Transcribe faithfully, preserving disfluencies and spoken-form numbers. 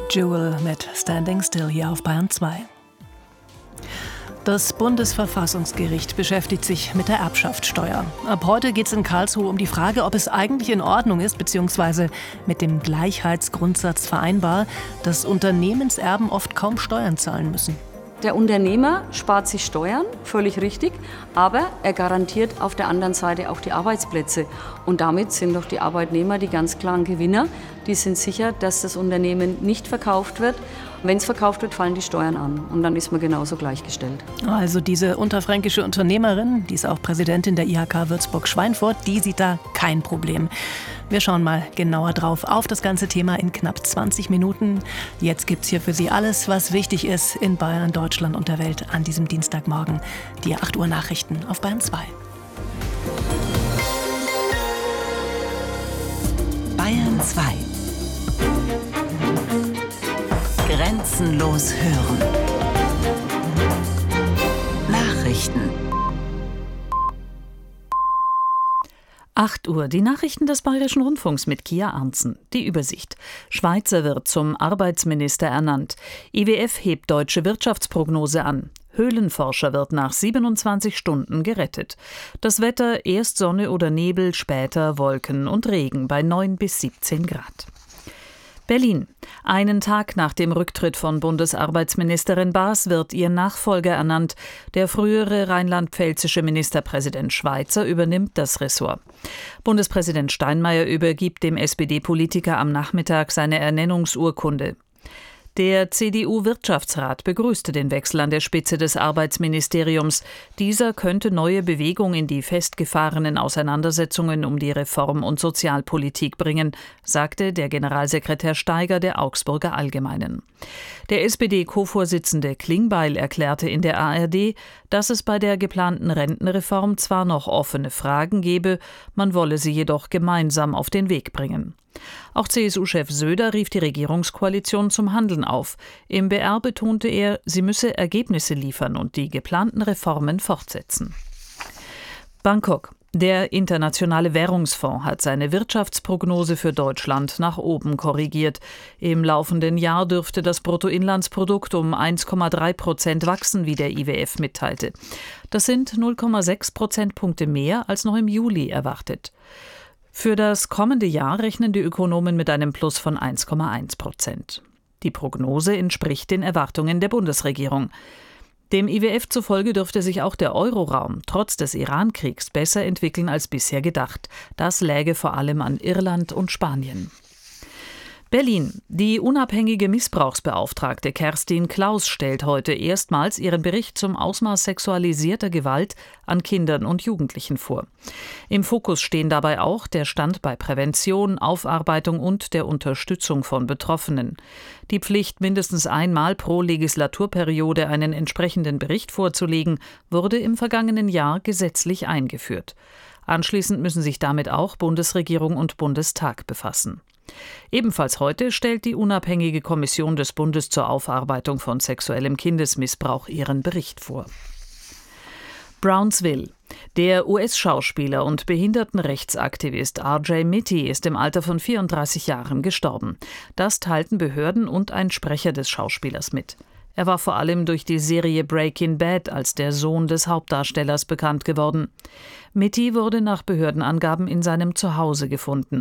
Jewel mit Standing Still hier auf Bayern zwei. Das Bundesverfassungsgericht beschäftigt sich mit der Erbschaftssteuer. Ab heute geht es in Karlsruhe um die Frage, ob es eigentlich in Ordnung ist, beziehungsweise mit dem Gleichheitsgrundsatz vereinbar, dass Unternehmenserben oft kaum Steuern zahlen müssen. Der Unternehmer spart sich Steuern, völlig richtig, aber er garantiert auf der anderen Seite auch die Arbeitsplätze. Und damit sind doch die Arbeitnehmer die ganz klaren Gewinner. Die sind sicher, dass das Unternehmen nicht verkauft wird. Wenn es verkauft wird, fallen die Steuern an. Und dann ist man genauso gleichgestellt. Also diese unterfränkische Unternehmerin, die ist auch Präsidentin der I H K Würzburg-Schweinfurt, die sieht da kein Problem. Wir schauen mal genauer drauf auf das ganze Thema in knapp zwanzig Minuten. Jetzt gibt's hier für Sie alles, was wichtig ist in Bayern, Deutschland und der Welt an diesem Dienstagmorgen. Die acht Uhr Nachrichten auf Bayern zwei. Bayern zwei. Grenzenlos hören. Nachrichten. acht Uhr, die Nachrichten des Bayerischen Rundfunks mit Kia Arntzen. Die Übersicht. Schweizer wird zum Arbeitsminister ernannt. I W F hebt deutsche Wirtschaftsprognose an. Höhlenforscher wird nach siebenundzwanzig Stunden gerettet. Das Wetter, erst Sonne oder Nebel, später Wolken und Regen bei neun bis siebzehn Grad. Berlin. Einen Tag nach dem Rücktritt von Bundesarbeitsministerin Baas wird ihr Nachfolger ernannt. Der frühere rheinland-pfälzische Ministerpräsident Schweizer übernimmt das Ressort. Bundespräsident Steinmeier übergibt dem S P D-Politiker am Nachmittag seine Ernennungsurkunde. Der C D U-Wirtschaftsrat begrüßte den Wechsel an der Spitze des Arbeitsministeriums. Dieser könnte neue Bewegung in die festgefahrenen Auseinandersetzungen um die Reform- und Sozialpolitik bringen, sagte der Generalsekretär Steiger der Augsburger Allgemeinen. Der S P D-Co-Vorsitzende Klingbeil erklärte in der A R D, dass es bei der geplanten Rentenreform zwar noch offene Fragen gebe, man wolle sie jedoch gemeinsam auf den Weg bringen. Auch C S U-Chef Söder rief die Regierungskoalition zum Handeln auf. Im B R betonte er, sie müsse Ergebnisse liefern und die geplanten Reformen fortsetzen. Bangkok. Der Internationale Währungsfonds hat seine Wirtschaftsprognose für Deutschland nach oben korrigiert. Im laufenden Jahr dürfte das Bruttoinlandsprodukt um eins Komma drei Prozent wachsen, wie der I W F mitteilte. Das sind null Komma sechs Prozentpunkte mehr als noch im Juli erwartet. Für das kommende Jahr rechnen die Ökonomen mit einem Plus von eins Komma eins Prozent. Die Prognose entspricht den Erwartungen der Bundesregierung. Dem I W F zufolge dürfte sich auch der Euroraum trotz des Iran-Kriegs besser entwickeln als bisher gedacht. Das läge vor allem an Irland und Spanien. Berlin. Die unabhängige Missbrauchsbeauftragte Kerstin Klaus stellt heute erstmals ihren Bericht zum Ausmaß sexualisierter Gewalt an Kindern und Jugendlichen vor. Im Fokus stehen dabei auch der Stand bei Prävention, Aufarbeitung und der Unterstützung von Betroffenen. Die Pflicht, mindestens einmal pro Legislaturperiode einen entsprechenden Bericht vorzulegen, wurde im vergangenen Jahr gesetzlich eingeführt. Anschließend müssen sich damit auch Bundesregierung und Bundestag befassen. Ebenfalls heute stellt die unabhängige Kommission des Bundes zur Aufarbeitung von sexuellem Kindesmissbrauch ihren Bericht vor. Brownsville. Der U S-Schauspieler und Behindertenrechtsaktivist R J Mitte ist im Alter von vierunddreißig Jahren gestorben. Das teilten Behörden und ein Sprecher des Schauspielers mit. Er war vor allem durch die Serie Breaking Bad als der Sohn des Hauptdarstellers bekannt geworden. Mitte wurde nach Behördenangaben in seinem Zuhause gefunden.